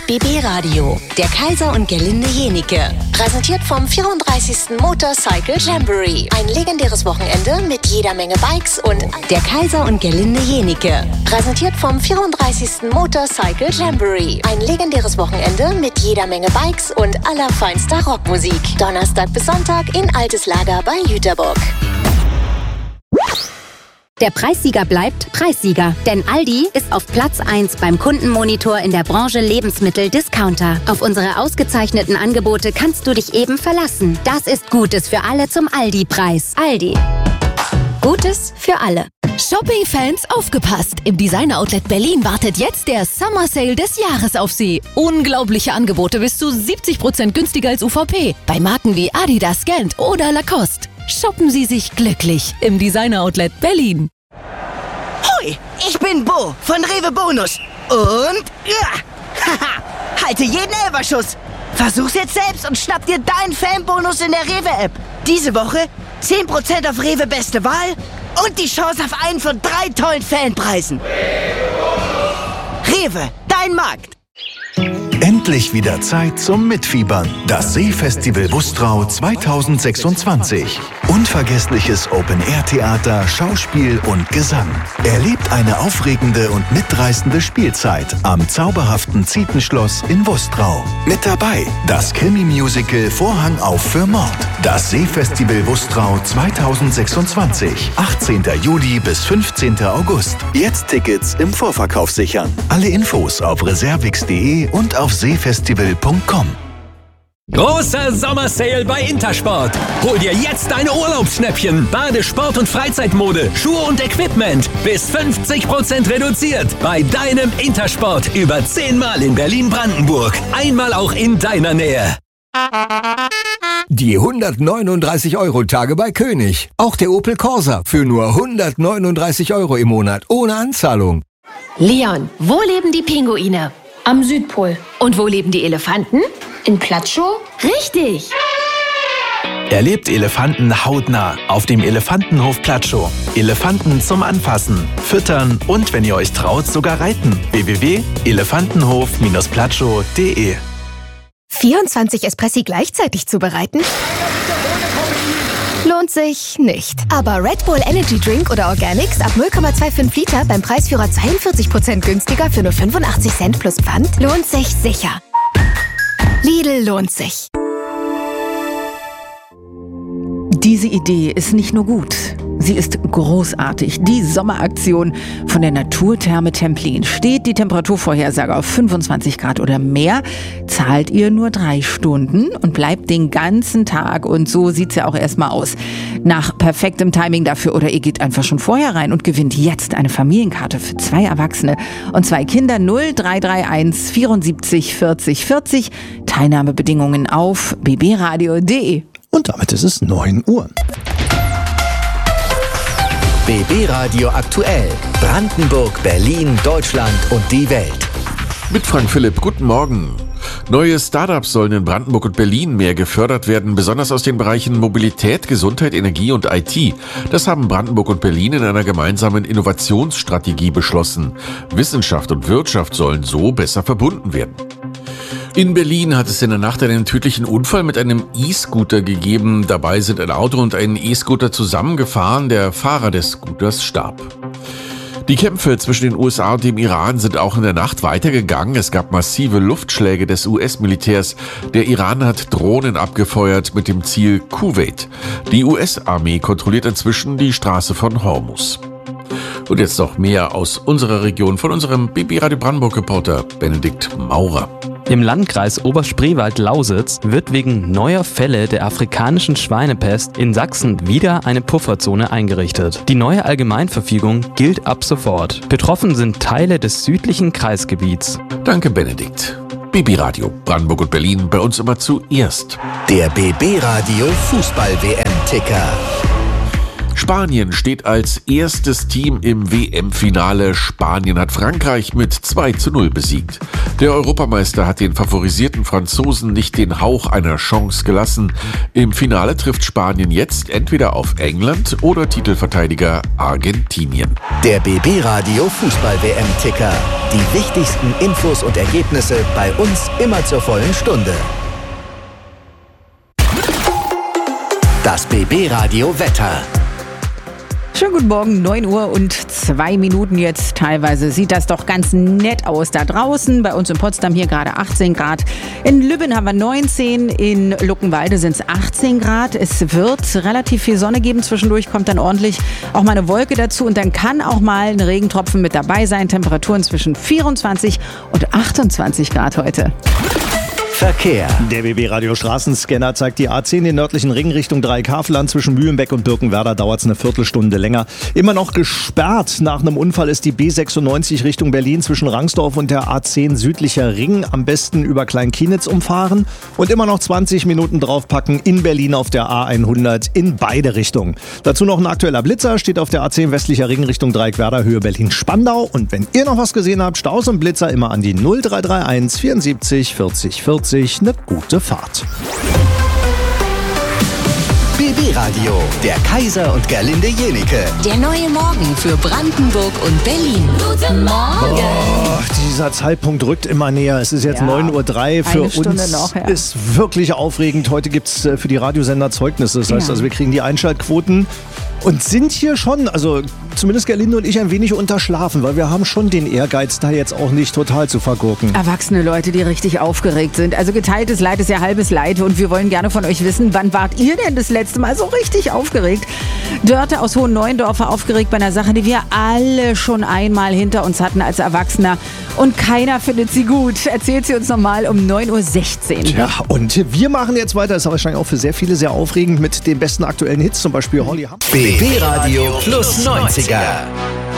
BB Radio, der Kaiser und Gerlinde Jenicke. Präsentiert vom 34. Motorcycle Jamboree. Ein legendäres Wochenende mit jeder Menge Bikes und der Kaiser und Gerlinde Jenicke. Präsentiert vom 34. Motorcycle Jamboree. Ein legendäres Wochenende mit jeder Menge Bikes und allerfeinster Rockmusik. Donnerstag bis Sonntag in Altes Lager bei Jüterburg. Der Preissieger bleibt Preissieger, denn Aldi ist auf Platz 1 beim Kundenmonitor in der Branche Lebensmittel-Discounter. Auf unsere ausgezeichneten Angebote kannst du dich eben verlassen. Das ist Gutes für alle zum Aldi-Preis. Aldi. Gutes für alle. Shopping-Fans, aufgepasst! Im Designer-Outlet Berlin wartet jetzt der Summer Sale des Jahres auf Sie. Unglaubliche Angebote bis zu 70% günstiger als UVP. Bei Marken wie Adidas, Gant oder Lacoste. Shoppen Sie sich glücklich im Designer-Outlet Berlin. Hoi, ich bin Bo von Rewe Bonus. Und haha, halte jeden Elferschuss. Versuch's jetzt selbst und schnapp dir deinen Fanbonus in der Rewe-App. Diese Woche 10% auf Rewe Beste Wahl und die Chance auf einen von 3 tollen Fanpreisen. Rewe, dein Markt. Endlich wieder Zeit zum Mitfiebern. Das Seefestival Bustrau 2026. Unvergessliches Open-Air-Theater, Schauspiel und Gesang. Erlebt eine aufregende und mitreißende Spielzeit am zauberhaften Zietenschloss in Bustrau. Mit dabei das Krimi-Musical Vorhang auf für Mord. Das Seefestival Bustrau 2026. 18. Juli bis 15. August. Jetzt Tickets im Vorverkauf sichern. Alle Infos auf reservix.de und auf seefestival.com. Großer Sommersale bei Intersport. Hol dir jetzt deine Urlaubsschnäppchen. Bade-, Sport- und Freizeitmode, Schuhe und Equipment. Bis 50% reduziert. Bei deinem Intersport. Über 10-mal in Berlin-Brandenburg. Einmal auch in deiner Nähe. Die 139-Euro-Tage bei König. Auch der Opel Corsa für nur 139 Euro im Monat. Ohne Anzahlung. Leon, wo leben die Pinguine? Am Südpol. Und wo leben die Elefanten? In Platschow? Richtig! Erlebt Elefanten hautnah auf dem Elefantenhof Platschow. Elefanten zum Anfassen, Füttern und, wenn ihr euch traut, sogar reiten. www.elefantenhof-platschow.de 24 Espressi gleichzeitig zubereiten? Lohnt sich nicht. Aber Red Bull Energy Drink oder Organics ab 0,25 Liter beim Preisführer 42% günstiger für nur 85 Cent plus Pfand lohnt sich sicher. Lidl lohnt sich. Diese Idee ist nicht nur gut, sie ist großartig. Die Sommeraktion von der Naturtherme Templin. Steht die Temperaturvorhersage auf 25 Grad oder mehr, zahlt ihr nur 3 Stunden und bleibt den ganzen Tag. Und so sieht's ja auch erstmal aus. Nach perfektem Timing dafür. Oder ihr geht einfach schon vorher rein und gewinnt jetzt eine Familienkarte für 2 Erwachsene und 2 Kinder. 0331 74 40 40. Teilnahmebedingungen auf bbradio.de. Und damit ist es 9 Uhr. BB Radio aktuell. Brandenburg, Berlin, Deutschland und die Welt. Mit Frank Philipp, guten Morgen. Neue Startups sollen in Brandenburg und Berlin mehr gefördert werden, besonders aus den Bereichen Mobilität, Gesundheit, Energie und IT. Das haben Brandenburg und Berlin in einer gemeinsamen Innovationsstrategie beschlossen. Wissenschaft und Wirtschaft sollen so besser verbunden werden. In Berlin hat es in der Nacht einen tödlichen Unfall mit einem E-Scooter gegeben. Dabei sind ein Auto und ein E-Scooter zusammengefahren. Der Fahrer des Scooters starb. Die Kämpfe zwischen den USA und dem Iran sind auch in der Nacht weitergegangen. Es gab massive Luftschläge des US-Militärs. Der Iran hat Drohnen abgefeuert mit dem Ziel Kuwait. Die US-Armee kontrolliert inzwischen die Straße von Hormuz. Und jetzt noch mehr aus unserer Region von unserem BB Radio Brandenburg-Reporter Benedikt Maurer. Im Landkreis Oberspreewald-Lausitz wird wegen neuer Fälle der afrikanischen Schweinepest in Sachsen wieder eine Pufferzone eingerichtet. Die neue Allgemeinverfügung gilt ab sofort. Betroffen sind Teile des südlichen Kreisgebiets. Danke, Benedikt. BB Radio Brandenburg und Berlin, bei uns immer zuerst. Der BB Radio Fußball-WM-Ticker. Spanien steht als erstes Team im WM-Finale. Spanien hat Frankreich mit 2:0 besiegt. Der Europameister hat den favorisierten Franzosen nicht den Hauch einer Chance gelassen. Im Finale trifft Spanien jetzt entweder auf England oder Titelverteidiger Argentinien. Der BB Radio Fußball-WM-Ticker. Die wichtigsten Infos und Ergebnisse bei uns immer zur vollen Stunde. Das BB Radio Wetter. Schönen guten Morgen, 9 Uhr und 2 Minuten jetzt. Teilweise sieht das doch ganz nett aus da draußen. Bei uns in Potsdam hier gerade 18 Grad. In Lübben haben wir 19, in Luckenwalde sind es 18 Grad. Es wird relativ viel Sonne geben. Zwischendurch kommt dann ordentlich auch mal eine Wolke dazu. Und dann kann auch mal ein Regentropfen mit dabei sein. Temperaturen zwischen 24 und 28 Grad heute. Verkehr. Der BB-Radio Straßenscanner zeigt die A10 den nördlichen Ring Richtung Dreieckhavelland. Zwischen Mühlenbeck und Birkenwerder dauert es eine Viertelstunde länger. Immer noch gesperrt. Nach einem Unfall ist die B96 Richtung Berlin zwischen Rangsdorf und der A10 südlicher Ring. Am besten über Kleinkienitz umfahren. Und immer noch 20 Minuten draufpacken in Berlin auf der A100 in beide Richtungen. Dazu noch ein aktueller Blitzer. Steht auf der A10 westlicher Ring Richtung Dreieckwerder Höhe Berlin-Spandau. Und wenn ihr noch was gesehen habt, Staus und Blitzer immer an die 0331 74 40 40. Eine gute Fahrt. BB Radio, der Kaiser und Gerlinde Jenike. Der neue Morgen für Brandenburg und Berlin. Guten Morgen. Oh, dieser Zeitpunkt rückt immer näher. Es ist jetzt 9:03 Uhr. Für uns noch, ist wirklich aufregend. Heute gibt es für die Radiosender Zeugnisse. Das heißt, also wir kriegen die Einschaltquoten und sind hier schon, also zumindest Gerlinde und ich, ein wenig unterschlafen, weil wir haben schon den Ehrgeiz, da jetzt auch nicht total zu vergurken. Erwachsene Leute, die richtig aufgeregt sind. Also geteiltes Leid ist ja halbes Leid und wir wollen gerne von euch wissen, wann wart ihr denn das letzte Mal so richtig aufgeregt? Dörte aus Hohen-Neuendorf war aufgeregt bei einer Sache, die wir alle schon einmal hinter uns hatten als Erwachsener und keiner findet sie gut. Erzählt sie uns nochmal um 9:16 Uhr. Ja, und wir machen jetzt weiter, ist wahrscheinlich auch für sehr viele sehr aufregend mit den besten aktuellen Hits, zum Beispiel Holly Hump. BB Radio plus 90er.